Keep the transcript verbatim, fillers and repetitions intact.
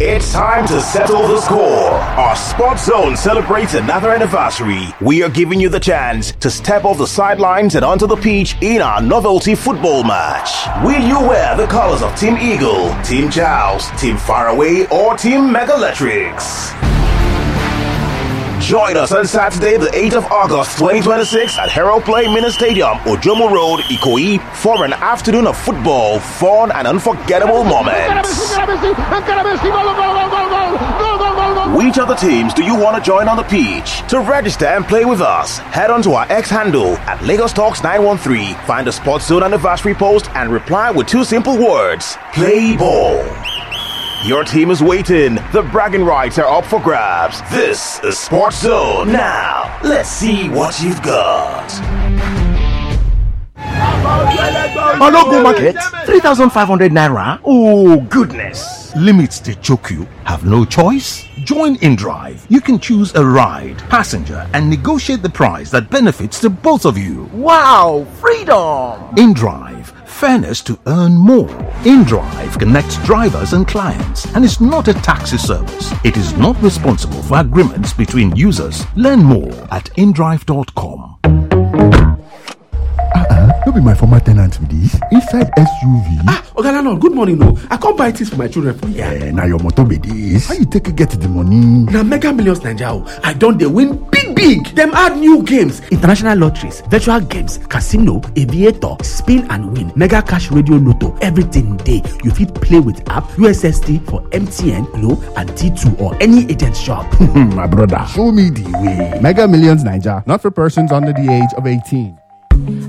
It's time to settle the score. Our Sports Zone celebrates another anniversary. We are giving you the chance to step off the sidelines and onto the pitch in our novelty football match. Will you wear the colors of Team Eagle, Team Charles, Team Faraway, or Team Megalectrics? Join us on Saturday, the eighth of August, twenty twenty-six at Herald Play Mini Stadium, Ojomo Road, Ikoyi, for an afternoon of football, fun, and unforgettable moments. Which other teams do you want to join on the pitch? To register and play with us, head on to our X handle at Lagos Talks nine one three, find the Sports Zone anniversary post, and reply with two simple words: play ball. Your team is waiting. The bragging rights are up for grabs. This is Sports Zone. Now, let's see what you've got. Ologo Market, three thousand five hundred naira. Oh, goodness. Limits they choke you. Have no choice? Join InDrive. You can choose a ride, passenger, and negotiate the price that benefits the both of you. Wow, freedom! InDrive. Fairness to earn more. InDrive connects drivers and clients and is not a taxi service. It is not responsible for agreements between users. Learn more at indrive dot com. Uh-uh, you'll be my former tenant with this inside S U V. Ah, Oga no, good morning, no. I can't buy things for my children for here. Yeah, now your motor be this. How you take it get the money? Now Mega Millions Naija, I don't they win big big. Them add new games, international lotteries, virtual games, casino, aviator, spin and win, mega cash radio lotto, everything day. You fit play with app, U S S D for M T N, Glo, and T two or any agent shop. My brother, show me the way. Mega Millions Naija, not for persons under the age of eighteen.